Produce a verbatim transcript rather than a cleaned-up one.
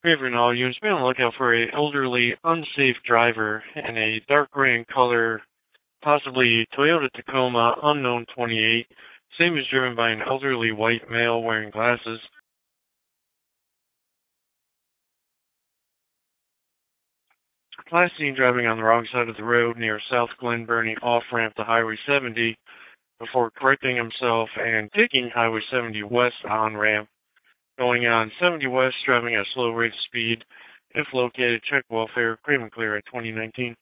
Favorite all units, be on the lookout for a elderly, unsafe driver in a dark gray in color, possibly Toyota Tacoma, unknown twenty-eight. Same is driven by an elderly white male wearing glasses. Last seen driving on the wrong side of the road near South Glen Burnie off-ramp to Highway seventy before correcting himself and taking Highway seventy west on-ramp. Going on seventy west, driving at a slow rate of speed. If located, check welfare, cream and clear at twenty nineteen.